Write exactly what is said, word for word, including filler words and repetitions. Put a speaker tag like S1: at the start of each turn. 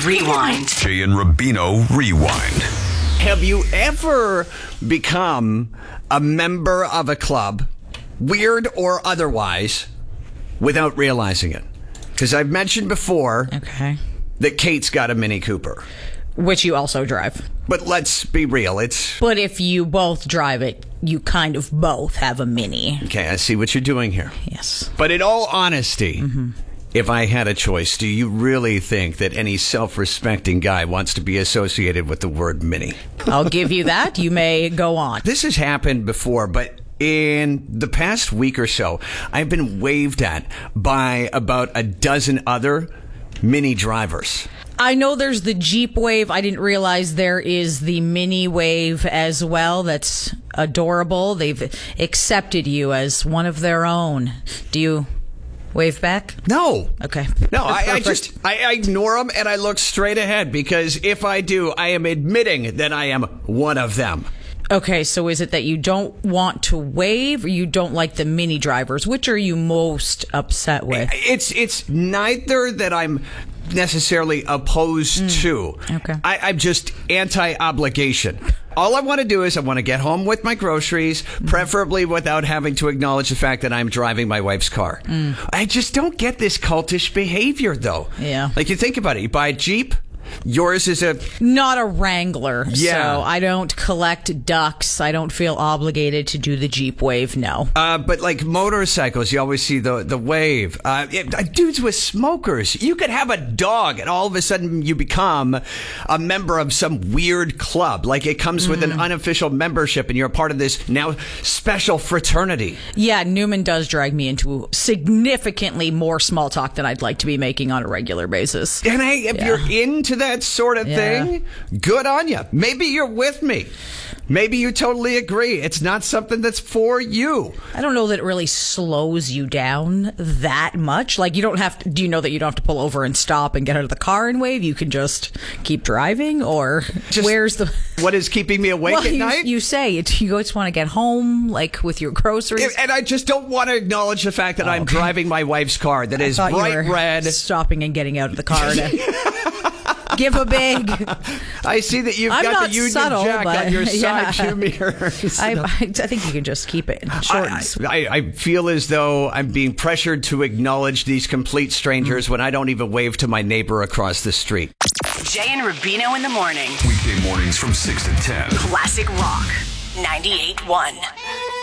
S1: Rewind.
S2: Jay and Rubino Rewind.
S3: Have you ever become a member of a club, weird or otherwise, without realizing it? Because I've mentioned before
S4: Okay.
S3: that Kate's got a Mini Cooper.
S4: Which you also drive.
S3: But let's be real. It's...
S4: But if you both drive it, you kind of both have a Mini.
S3: Okay, I see what you're doing here.
S4: Yes.
S3: But in all honesty, mm-hmm. if I had a choice, do you really think that any self-respecting guy wants to be associated with the word Mini?
S4: I'll give you that. You may go on.
S3: This has happened before, but in the past week or so, I've been waved at by about a dozen other Mini drivers.
S4: I know there's the Jeep Wave. I didn't realize there is the Mini Wave as well. That's adorable. They've accepted you as one of their own. Do you wave back?
S3: No.
S4: Okay.
S3: No, I, I just I, I ignore them and I look straight ahead because if I do, I am admitting that I am one of them.
S4: Okay, so is it that you don't want to wave or you don't like the Mini drivers? Which are you most upset with?
S3: It's it's neither that I'm necessarily opposed mm. to.
S4: Okay.
S3: I, I'm just anti-obligation. All I want to do is I want to get home with my groceries, mm. preferably without having to acknowledge the fact that I'm driving my wife's car. Mm. I just don't get this cultish behavior, though.
S4: Yeah.
S3: Like, you think about it. You buy a Jeep. Yours is a...
S4: Not a Wrangler.
S3: Yeah.
S4: So I don't collect ducks. I don't feel obligated to do the Jeep Wave, no.
S3: Uh, but like motorcycles, you always see the, the Wave. Uh, it, dudes with smokers. You could have a dog and all of a sudden you become a member of some weird club. Like it comes mm. with an unofficial membership and you're a part of this now special fraternity.
S4: Yeah, Newman does drag me into significantly more small talk than I'd like to be making on a regular basis.
S3: And I, if
S4: yeah.
S3: you're into that sort of
S4: yeah.
S3: thing, good on you. Maybe you're with me. Maybe you totally agree. It's not something that's for you.
S4: I don't know that it really slows you down that much. Like, you don't have to, do you know that you don't have to pull over and stop and get out of the car and wave? You can just keep driving, or
S3: just,
S4: where's the...
S3: What is keeping me awake
S4: well,
S3: at
S4: you,
S3: night?
S4: You say it, you just want to get home, like, with your groceries.
S3: And I just don't want to acknowledge the fact that oh, I'm okay. driving my wife's car that I is bright red.
S4: Stopping and getting out of the car to... Give a big.
S3: I see that you've
S4: I'm
S3: got the Union
S4: subtle,
S3: Jack
S4: but,
S3: on your
S4: yeah.
S3: side two mirrors.
S4: I, I, I think you can just keep it short.
S3: I, I, I feel as though I'm being pressured to acknowledge these complete strangers mm. when I don't even wave to my neighbor across the street.
S1: Jay and Rubino in the morning.
S2: Weekday mornings from six to ten.
S1: Classic Rock ninety-eight point one.